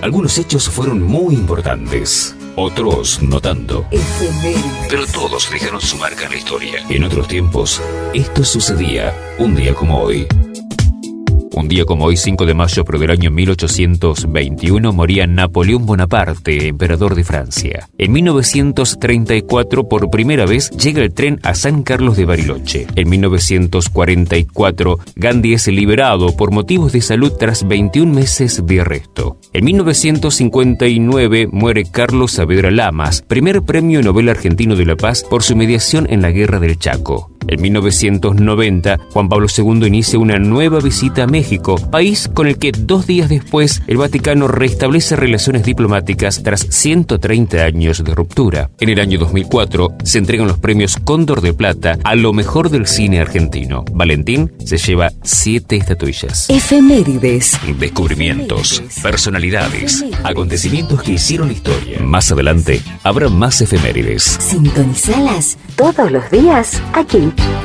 Algunos hechos fueron muy importantes, otros no tanto. Pero todos dejaron su marca en la historia. En otros tiempos, esto sucedía un día como hoy. Un día como hoy, 5 de mayo, pero del año 1821, moría Napoleón Bonaparte, emperador de Francia. En 1934, por primera vez, llega el tren a San Carlos de Bariloche. En 1944, Gandhi es liberado por motivos de salud tras 21 meses de arresto. En 1959, muere Carlos Saavedra Lamas, primer premio Nobel argentino de la paz por su mediación en la Guerra del Chaco. En 1990, Juan Pablo II inicia una nueva visita a México, país con el que 2 días después el Vaticano restablece relaciones diplomáticas tras 130 años de ruptura. En el año 2004 se entregan los premios Cóndor de Plata a lo mejor del cine argentino. Valentín se lleva 7 estatuillas. Efemérides. Descubrimientos, personalidades, acontecimientos que hicieron historia. Más adelante habrá más efemérides. Sintonizalas todos los días aquí.